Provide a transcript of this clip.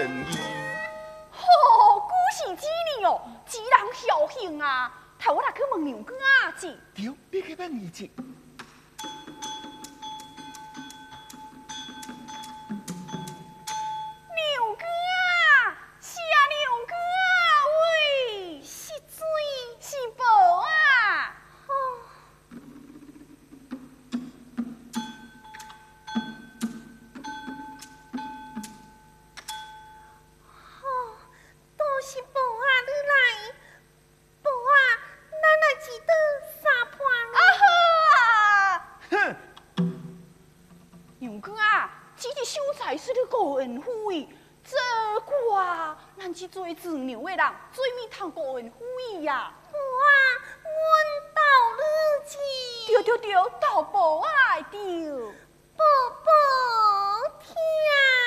意。 哦，古是之年哦，只人孝行啊！替我来去问牛哥啊子。 对，你去问伊子。 牛哥啊，是啊，牛哥啊，喂，是水是宝啊！ 都是宝啊，你来，宝啊，咱来一道三盘。 啊哼！牛哥啊，这个秀才是你个恩惠，这寡咱去做自牛的人，最咪通个恩惠呀！ 宝啊，阮到你去。 对，到宝啊，对。 宝宝听。